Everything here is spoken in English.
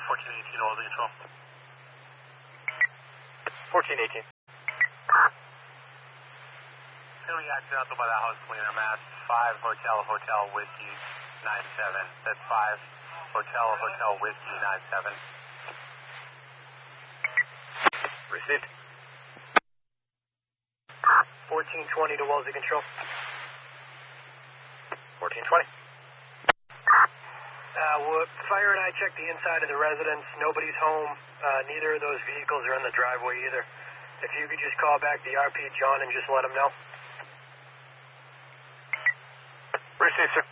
1418, all the control. 1418. Philly accidental by the house cleaner, Mass 5 Hotel Hotel Whiskey 97. That's 5 Hotel Hotel Whiskey 97. Received. 1420 to Wellesley Control. 1420. Fire and I checked the inside of the residence. Nobody's home. Neither of those vehicles are in the driveway either. If you could just call back the RP John and just let him know. Received, sir.